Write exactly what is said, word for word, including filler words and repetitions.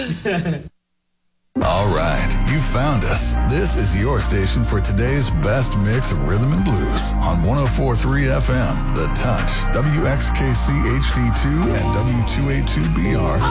All right, you found us. This is your station for today's best mix of rhythm and blues on one oh four point three F M, The Touch, W X K C H D two, and W two eighty-two B R